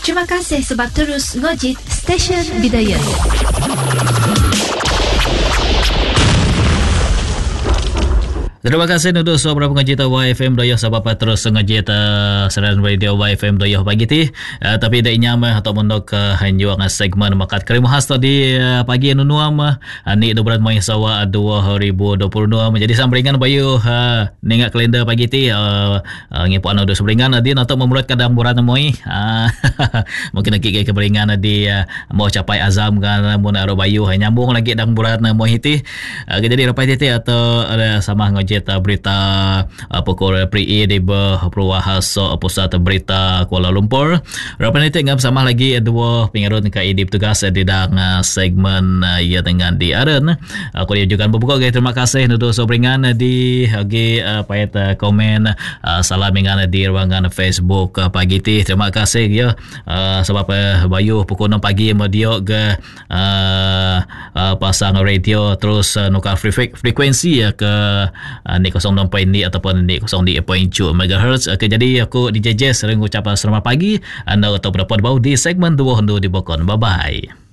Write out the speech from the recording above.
Terima kasih sebab terus ngojit stesen Bidayah. Terima kasih untuk semua pengajian YFM Doyah sebab terus ngajit seran radio YFM Doyah pagi ti. Tapi dah inyam atau mendok hanjuang segmen makat krim khas tadi pagi nunuam ni do berat mai sawa 2022 menjadi sambringan bayu ningat kalender pagi ti ngipuan do sambringan adin atau memurat kadang buran moi mungkin lagi ke keberingan di mau capai azam kan mun aro bayu nyambung lagi dang buran moi ti jadi rapai ti atau ada sama berita pukul pre di Perwahaso Pusat Berita Kuala Lumpur. Rapan itu ngam sama lagi dua pengarut ke idip tugas di dalam segmen ia dengan di Aren. Aku dia juga berbuka guys. Terima kasih untuk sobringan di agi payat komen salam dengan di ruangan Facebook pagi ti. Terima kasih ya sebab bayu pukul 6 pagi medio ke pasang radio terus nukar frekuensi ya ke ni 06.0 ataupun ni 0.2 MHz. Jadi aku DJ Jess sering ucap selamat pagi anda atau berapa bau di segmen 2 di Bokon. Bye bye.